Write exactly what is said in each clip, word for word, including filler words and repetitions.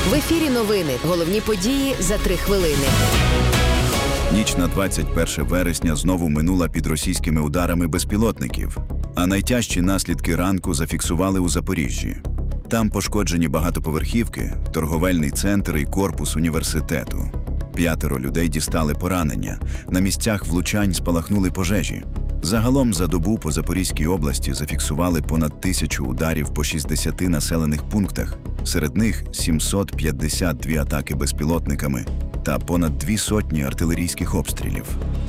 В ефірі новини. Головні події за три хвилини. Ніч на двадцять перше вересня знову минула під російськими ударами безпілотників, а найтяжчі наслідки ранку зафіксували у Запоріжжі. Там пошкоджені багатоповерхівки, торговельний центр і корпус університету. П'ятеро людей дістали поранення. На місцях влучань спалахнули пожежі. Загалом за добу по Запорізькій області зафіксували понад тисячу ударів по шістдесяти населених пунктах. Серед них сімсот п'ятдесят дві атаки безпілотниками та понад дві сотні артилерійських обстрілів.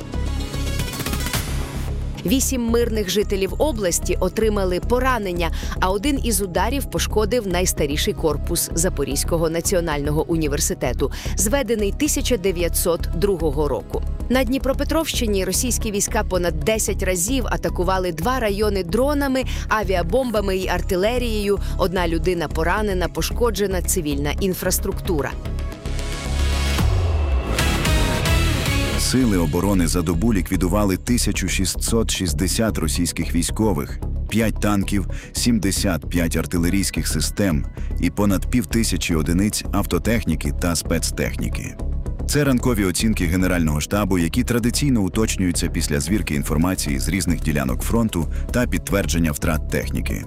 Вісім мирних жителів області отримали поранення, а один із ударів пошкодив найстаріший корпус Запорізького національного університету, зведений тисяча дев'ятсот другого року. На Дніпропетровщині російські війська понад десять разів атакували два райони дронами, авіабомбами і артилерією. Одна людина поранена, пошкоджена цивільна інфраструктура. Сили оборони за добу ліквідували тисячу шістсот шістдесят російських військових, п'ять танків, сімдесят п'ять артилерійських систем і понад півтисячі одиниць автотехніки та спецтехніки. Це ранкові оцінки Генерального штабу, які традиційно уточнюються після звірки інформації з різних ділянок фронту та підтвердження втрат техніки.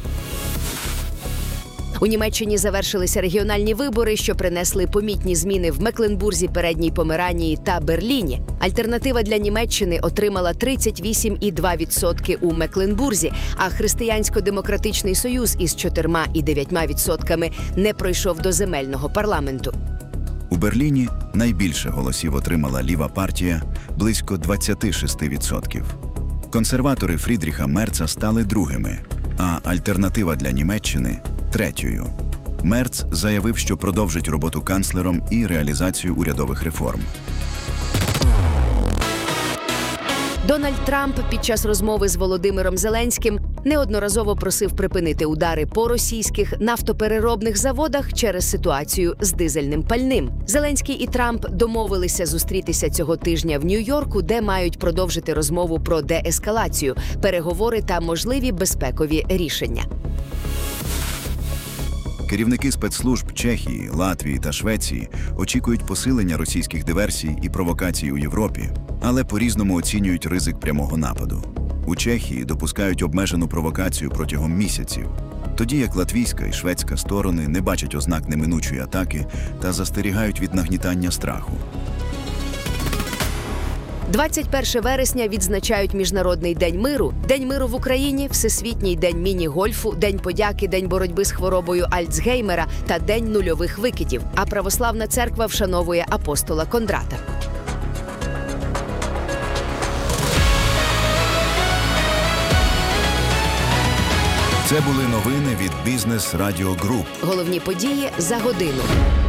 У Німеччині завершилися регіональні вибори, що принесли помітні зміни в Мекленбурзі, Передній Померанії та Берліні. Альтернатива для Німеччини отримала тридцять вісім цілих два десятих відсотка у Мекленбурзі, а Християнсько-демократичний союз із чотири цілих дев'ять десятих відсотка не пройшов до земельного парламенту. У Берліні найбільше голосів отримала ліва партія – близько двадцять шість відсотків. Консерватори Фрідріха Мерца стали другими, а альтернатива для Німеччини – третьою. Мерц заявив, що продовжить роботу канцлером і реалізацію урядових реформ. Дональд Трамп під час розмови з Володимиром Зеленським неодноразово просив припинити удари по російських нафтопереробних заводах через ситуацію з дизельним пальним. Зеленський і Трамп домовилися зустрітися цього тижня в Нью-Йорку, де мають продовжити розмову про деескалацію, переговори та можливі безпекові рішення. Керівники спецслужб Чехії, Латвії та Швеції очікують посилення російських диверсій і провокацій у Європі, але по-різному оцінюють ризик прямого нападу. У Чехії допускають обмежену провокацію протягом місяців, тоді як латвійська і шведська сторони не бачать ознак неминучої атаки та застерігають від нагнітання страху. двадцять перше вересня відзначають Міжнародний день миру, День миру в Україні, Всесвітній день міні-гольфу, День подяки, День боротьби з хворобою Альцгеймера та День нульових викидів. А Православна церква вшановує апостола Кондрата. Це були новини від Бізнес Радіо Груп. Головні події за годину.